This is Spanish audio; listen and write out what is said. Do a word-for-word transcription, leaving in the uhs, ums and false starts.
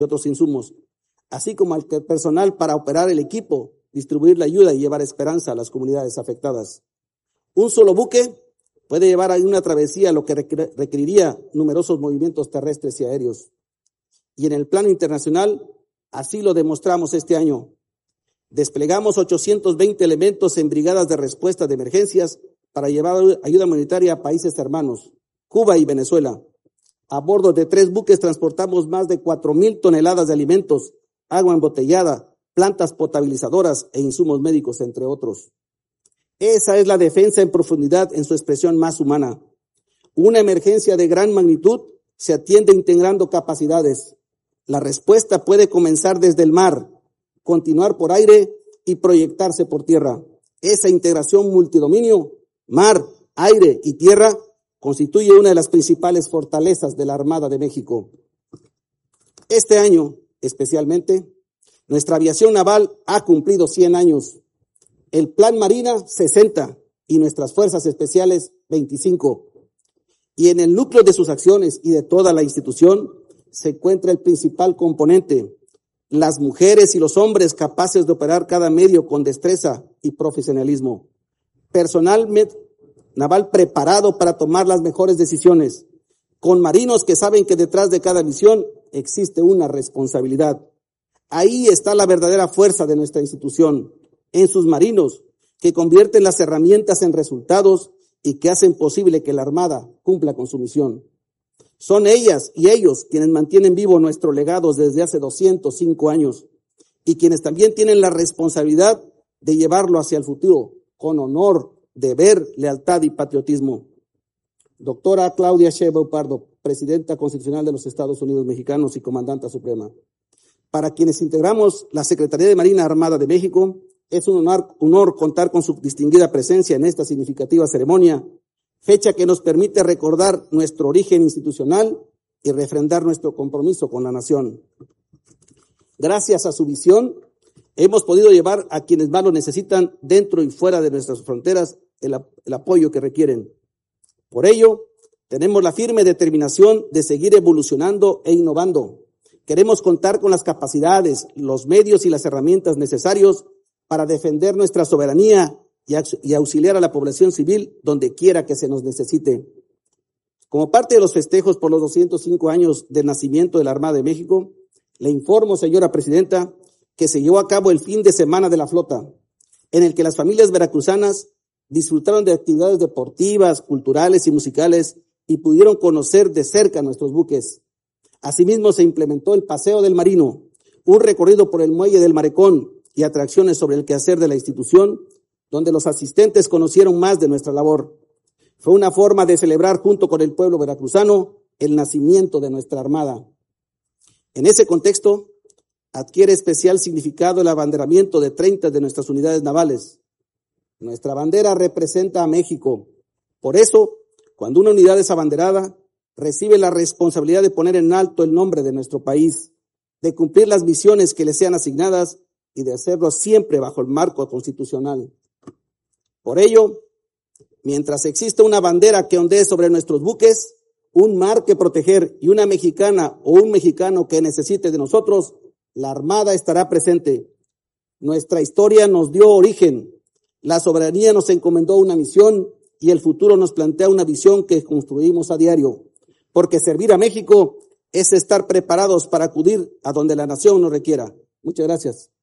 y otros insumos, así como al personal para operar el equipo, distribuir la ayuda y llevar esperanza a las comunidades afectadas. Un solo buque puede llevar a una travesía, lo que requeriría numerosos movimientos terrestres y aéreos. Y en el plano internacional, así lo demostramos este año. Desplegamos ochocientos veinte elementos en brigadas de respuesta de emergencias para llevar ayuda humanitaria a países hermanos, Cuba y Venezuela. A bordo de tres buques transportamos más de cuatro mil toneladas de alimentos, agua embotellada, plantas potabilizadoras e insumos médicos, entre otros. Esa es la defensa en profundidad en su expresión más humana. Una emergencia de gran magnitud se atiende integrando capacidades. La respuesta puede comenzar desde el mar, continuar por aire y proyectarse por tierra. Esa integración multidominio, mar, aire y tierra, constituye una de las principales fortalezas de la Armada de México. Este año, especialmente, nuestra aviación naval ha cumplido cien años. El Plan Marina, sesenta, y nuestras fuerzas especiales, veinticinco. Y en el núcleo de sus acciones y de toda la institución se encuentra el principal componente, las mujeres y los hombres capaces de operar cada medio con destreza y profesionalismo. Personal naval preparado para tomar las mejores decisiones, con marinos que saben que detrás de cada misión existe una responsabilidad. Ahí está la verdadera fuerza de nuestra institución, en sus marinos, que convierten las herramientas en resultados y que hacen posible que la Armada cumpla con su misión. Son ellas y ellos quienes mantienen vivo nuestro legado desde hace doscientos cinco años y quienes también tienen la responsabilidad de llevarlo hacia el futuro con honor, deber, lealtad y patriotismo. Doctora Claudia Sheinbaum Pardo, Presidenta Constitucional de los Estados Unidos Mexicanos y Comandanta Suprema. Para quienes integramos la Secretaría de Marina Armada de México, es un honor, honor contar con su distinguida presencia en esta significativa ceremonia, fecha que nos permite recordar nuestro origen institucional y refrendar nuestro compromiso con la nación. Gracias a su visión, hemos podido llevar a quienes más lo necesitan dentro y fuera de nuestras fronteras el, el apoyo que requieren. Por ello, tenemos la firme determinación de seguir evolucionando e innovando. Queremos contar con las capacidades, los medios y las herramientas necesarios para defender nuestra soberanía y auxiliar a la población civil donde quiera que se nos necesite. Como parte de los festejos por los doscientos cinco años del nacimiento de la Armada de México, le informo, señora Presidenta, que se llevó a cabo el fin de semana de la flota, en el que las familias veracruzanas disfrutaron de actividades deportivas, culturales y musicales y pudieron conocer de cerca nuestros buques. Asimismo, se implementó el Paseo del Marino, un recorrido por el muelle del Malecón y atracciones sobre el quehacer de la institución, donde los asistentes conocieron más de nuestra labor. Fue una forma de celebrar junto con el pueblo veracruzano el nacimiento de nuestra Armada. En ese contexto, adquiere especial significado el abanderamiento de treinta de nuestras unidades navales. Nuestra bandera representa a México. Por eso, cuando una unidad es abanderada, recibe la responsabilidad de poner en alto el nombre de nuestro país, de cumplir las misiones que le sean asignadas y de hacerlo siempre bajo el marco constitucional. Por ello, mientras exista una bandera que ondee sobre nuestros buques, un mar que proteger y una mexicana o un mexicano que necesite de nosotros, la Armada estará presente. Nuestra historia nos dio origen, la soberanía nos encomendó una misión y el futuro nos plantea una visión que construimos a diario, porque servir a México es estar preparados para acudir a donde la nación nos requiera. Muchas gracias.